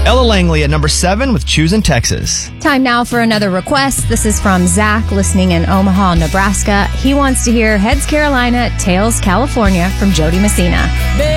Ella Langley at number 7 with Choosing Texas. Time now for another request. This is from Zach, listening in Omaha, Nebraska. He wants to hear Heads Carolina, Tails California from Jody Messina.